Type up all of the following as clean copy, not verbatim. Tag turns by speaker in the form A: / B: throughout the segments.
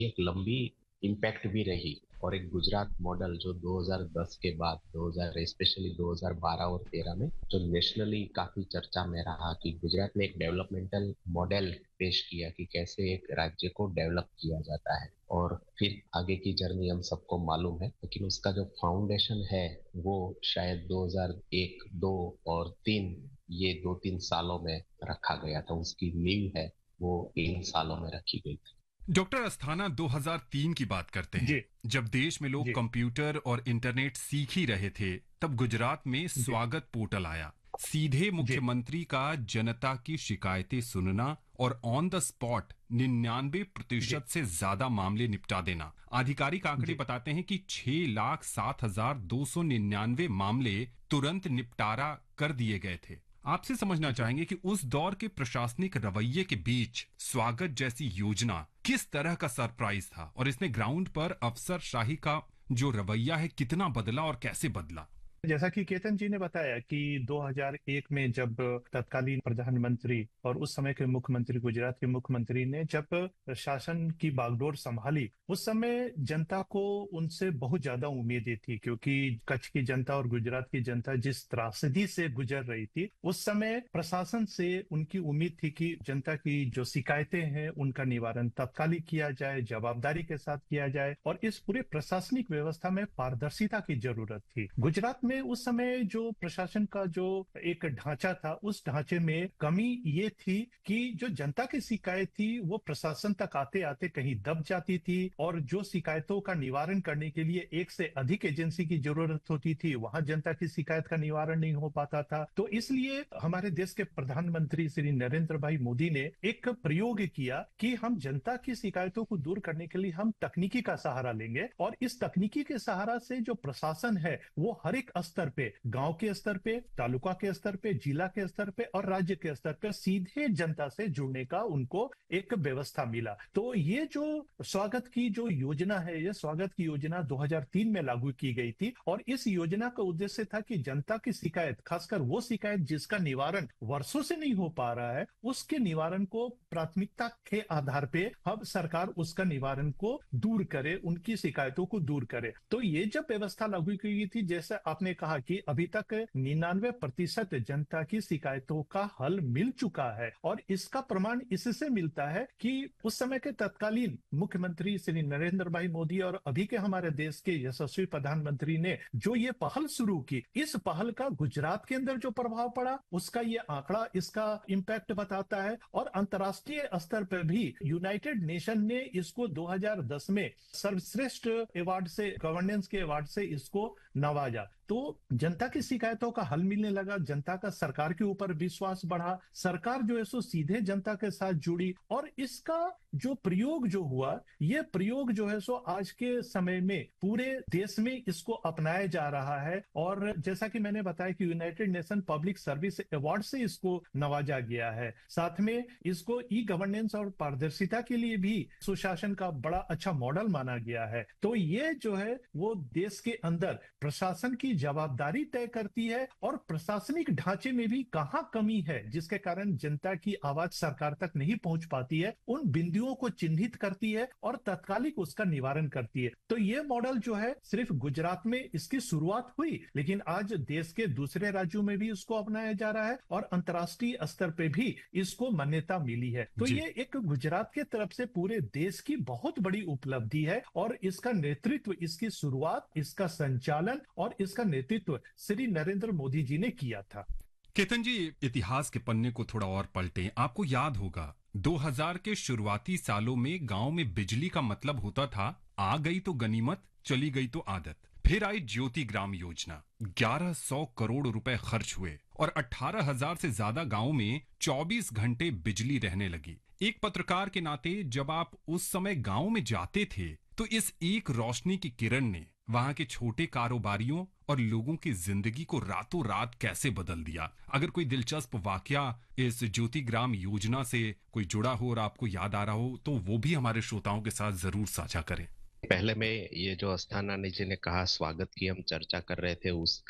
A: एक लंबी इम्पैक्ट भी रही। और एक गुजरात मॉडल जो 2010 के बाद 2000 स्पेशली 2012 और 13 में जो नेशनली काफी चर्चा में रहा कि गुजरात ने एक डेवलपमेंटल मॉडल पेश किया कि कैसे एक राज्य को डेवलप किया जाता है। और फिर आगे की जर्नी हम सबको मालूम है, लेकिन उसका जो फाउंडेशन है वो शायद 2001, 2 और 3, ये 2-3 सालों में रखा गया था। उसकी नींव है वो इन सालों में रखी गई थी।
B: डॉक्टर अस्थाना 2003 की बात करते हैं।
C: जी।
B: जब देश में लोग
C: जी।
B: कंप्यूटर और इंटरनेट सीख ही रहे थे, तब गुजरात में
C: जी।
B: स्वागत पोर्टल आया। सीधे
C: जी।
B: मुख्यमंत्री का जनता की शिकायतें सुनना और ऑन द स्पॉट 99%
C: जी।
B: से ज्यादा मामले निपटा देना। आधिकारिक आंकड़े
C: जी।
B: बताते हैं कि 6,07,299 मामले तुरंत निपटारा कर दिए गए थे। आपसे समझना
C: जी।
B: चाहेंगे कि उस दौर के प्रशासनिक रवैये के बीच स्वागत जैसी योजना किस तरह का सरप्राइज था, और इसने ग्राउंड पर अफसरशाही का जो रवैया है कितना बदला और कैसे बदला।
C: जैसा कि केतन जी ने बताया कि 2001 में जब तत्कालीन प्रधानमंत्री और उस समय के मुख्यमंत्री, गुजरात के मुख्यमंत्री ने जब शासन की बागडोर संभाली, उस समय जनता को उनसे बहुत ज्यादा उम्मीदें थी, क्योंकि कच्छ की जनता और गुजरात की जनता जिस त्रासदी से गुजर रही थी, उस समय प्रशासन से उनकी उम्मीद थी कि जनता की जो शिकायतें हैं उनका निवारण तत्कालिक किया जाए, जवाबदारी के साथ किया जाए, और इस पूरे प्रशासनिक व्यवस्था में पारदर्शिता की जरूरत थी। गुजरात में उस समय जो प्रशासन का जो एक ढांचा था, उस ढांचे में कमी ये थी कि जो जनता की शिकायत थी वो प्रशासन तक आते आते कहीं दब जाती थी, और जो शिकायतों का निवारण करने के लिए एक से अधिक एजेंसी की जरूरत होती थी, वहां जनता की शिकायत का निवारण नहीं हो पाता था। तो इसलिए हमारे देश के प्रधानमंत्री श्री नरेंद्र भाई मोदी ने एक प्रयोग किया कि हम जनता की शिकायतों को दूर करने के लिए हम तकनीकी का सहारा लेंगे, और इस तकनीकी के सहारा से जो प्रशासन है वो हर एक स्तर पे, गांव के स्तर पे, तालुका के स्तर पे, जिला के स्तर पे और राज्य के स्तर पे सीधे जनता से जुड़ने का उनको एक व्यवस्था मिला। तो ये जो स्वागत की जो योजना है, ये स्वागत की योजना 2003 में लागू की गई थी, और इस योजना का उद्देश्य था कि जनता की शिकायत, खासकर वो शिकायत जिसका निवारण वर्षों से नहीं हो पा रहा है, उसके निवारण को प्राथमिकता के आधार पे अब सरकार उसका निवारण को दूर करे, उनकी शिकायतों को दूर करे। तो ये जब व्यवस्था लागू की गई थी, जैसे आपने कहा कि अभी तक 99% जनता की शिकायतों का हल मिल चुका है, और इसका प्रमाण इससे मिलता है कि उस समय के तत्कालीन मुख्यमंत्री श्री नरेंद्र भाई मोदी और अभी के हमारे देश के यशस्वी प्रधानमंत्री ने जो ये पहल शुरू की, इस पहल का गुजरात के अंदर जो प्रभाव पड़ा उसका ये आंकड़ा इसका इम्पैक्ट बताता है। और अंतर्राष्ट्रीय स्तर पर भी यूनाइटेड नेशन ने इसको 2010 में सर्वश्रेष्ठ अवार्ड से, गवर्नेंस के अवार्ड से इसको नवाजा। तो जनता की शिकायतों का हल मिलने लगा, जनता का सरकार के ऊपर विश्वास बढ़ा, सरकार जो है सो सीधे जनता के साथ जुड़ी, और इसका जो प्रयोग जो हुआ, ये प्रयोग जो है सो आज के समय में पूरे देश में इसको अपनाया जा रहा है। और जैसा कि मैंने बताया कि United nation public service award से इसको नवाजा गया है। साथ में इसको ई गवर्नेंस और पारदर्शिता के लिए भी सुशासन का बड़ा अच्छा मॉडल माना गया है। तो ये जो है वो देश के अंदर प्रशासन की जवाबदारी तय करती है, और प्रशासनिक ढांचे में भी कहां कमी है जिसके कारण जनता की आवाज सरकार तक नहीं पहुंच पाती है, उन बिंदुओं को चिन्हित करती है और तत्कालिक उसका निवारण करती है। तो ये मॉडल जो है सिर्फ गुजरात में इसकी शुरुआत हुई, लेकिन आज देश के दूसरे राज्यों में भी इसको अपनाया जा रहा है, और अंतर्राष्ट्रीय स्तर पे भी इसको मान्यता मिली है। तो
B: जी।
C: ये एक गुजरात के तरफ से पूरे देश की बहुत बड़ी उपलब्धि है, और इसका नेतृत्व, इसकी शुरुआत, इसका संचालन और इसका नेतृत्व श्री नरेंद्र मोदी जी ने किया था।
B: केतन जी, इतिहास के पन्ने को थोड़ा और पलटें। आपको याद होगा 2000 के शुरुआती सालों में गांव में बिजली का मतलब होता था आ गई तो गनीमत, चली गई तो आदत। फिर आई ज्योति ग्राम योजना, 1100 करोड़ रुपए खर्च हुए और 18,000 से ज्यादा गांव में 24 घंटे बिजली रहने लगी। एक पत्रकार के नाते जब आप उस समय गांव में जाते थे, तो इस एक रोशनी की किरण ने वहां के छोटे कारोबारियों और लोगों की जिंदगी को रातों रात कैसे बदल दिया। अगर कोई दिलचस्प वाकया इस ज्योति ग्राम योजना से कोई जुड़ा हो और आपको याद आ रहा हो, तो वो भी हमारे श्रोताओं के साथ जरूर साझा करें।
A: पहले में ये जो अस्थाना जी ने कहा स्वागत की हम चर्चा कर रहे थे, उसको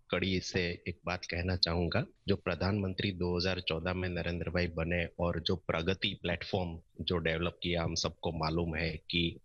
A: कड़ी से एक बात कहना चाहूंगा। जो प्रधानमंत्री 2014 में नरेंद्र भाई बने और जो प्रगति प्लेटफॉर्म जो डेवलप किया, हम सबको मालूम है कि